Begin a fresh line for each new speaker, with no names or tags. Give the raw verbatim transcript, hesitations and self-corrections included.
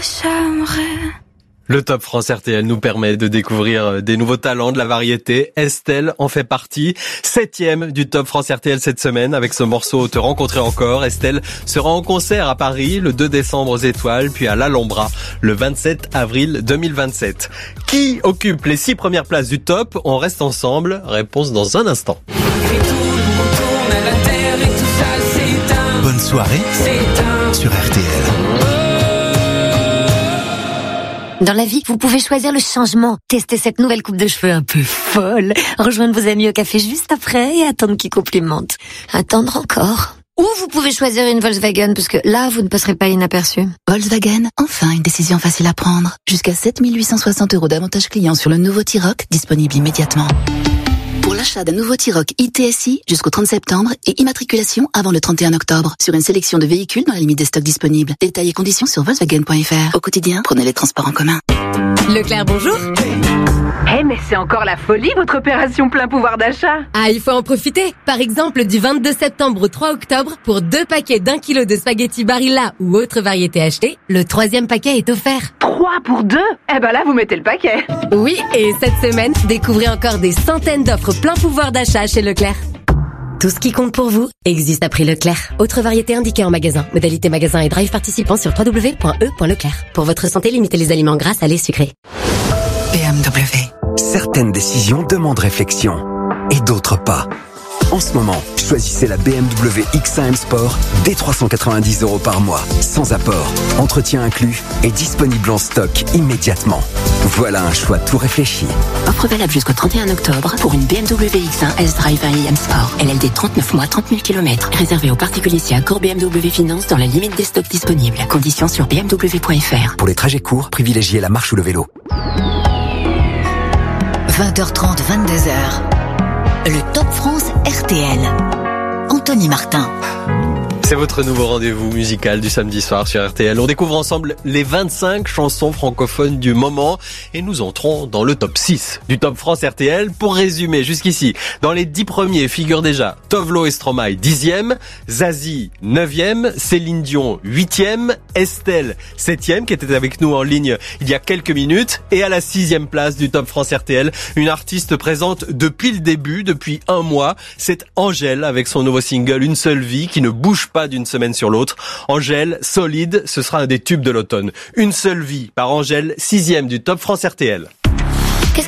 j'aimerais.
Le Top France R T L nous permet de découvrir des nouveaux talents de la variété. Estelle en fait partie. Septième du Top France R T L cette semaine avec ce morceau Te rencontrer encore. Estelle sera en concert à Paris le deux décembre aux Étoiles, puis à l'Alhambra le vingt-sept avril deux mille vingt-sept. Qui occupe les six premières places du Top? On reste ensemble. Réponse dans un instant.
Bonne soirée sur R T L.
Dans la vie, vous pouvez choisir le changement. Tester cette nouvelle coupe de cheveux un peu folle. Rejoindre vos amis au café juste après et attendre qu'ils complimentent. Attendre encore. Ou vous pouvez choisir une Volkswagen, parce que là, vous ne passerez pas inaperçu.
Volkswagen, enfin une décision facile à prendre. Jusqu'à sept mille huit cent soixante euros d'avantages clients sur le nouveau T-Roc, disponible immédiatement. Pour l'achat d'un nouveau T-Roc I T S I jusqu'au trente septembre et immatriculation avant le trente et un octobre sur une sélection de véhicules dans la limite des stocks disponibles. Détails et conditions sur Volkswagen point F R. Au quotidien, prenez les transports en commun.
Leclerc, bonjour.
Eh hey, mais c'est encore la folie votre opération plein pouvoir d'achat.
Ah, il faut en profiter. Par exemple, du vingt-deux septembre au trois octobre, pour deux paquets d'un kilo de spaghettis Barilla ou autre variété achetée, le troisième paquet est offert.
Trois pour deux? Eh ben là, vous mettez le paquet.
Oui, et cette semaine, découvrez encore des centaines d'offres plein pouvoir d'achat chez Leclerc. Tout ce qui compte pour vous existe à prix Leclerc. Autre variété indiquée en magasin. Modalité magasin et drive participant sur w w w point e point leclerc. Pour votre santé, limitez les aliments gras, salés, sucrés.
B M W.
Certaines décisions demandent réflexion et d'autres pas. En ce moment, choisissez la B M W X un M Sport dès trois cent quatre-vingt-dix euros par mois, sans apport, entretien inclus et disponible en stock immédiatement. Voilà un choix tout réfléchi.
Offre valable jusqu'au trente et un octobre pour une B M W X un S-Drive un i M Sport. L L D trente-neuf mois, trente mille kilomètres. Réservé aux particuliers si accord B M W Finance dans la limite des stocks disponibles. Conditions sur b m w point f r.
Pour les trajets courts, privilégiez la marche ou le vélo.
vingt heures trente, vingt-deux heures. Le Top France R T L. Anthony Martin.
C'est votre nouveau rendez-vous musical du samedi soir sur R T L. On découvre ensemble les vingt-cinq chansons francophones du moment et nous entrons dans le top six du Top France R T L. Pour résumer, jusqu'ici, dans les dix premiers figurent déjà Tovlo et Stromae dixième, Zazie neuvième, Céline Dion huitième, Estelle septième qui était avec nous en ligne il y a quelques minutes et à la sixième place du Top France R T L, une artiste présente depuis le début, depuis un mois, c'est Angèle avec son nouveau single Une seule vie qui ne bouge pas d'une semaine sur l'autre. Angèle, solide, ce sera un des tubes de l'automne. Une seule vie par Angèle, sixième du Top France R T L.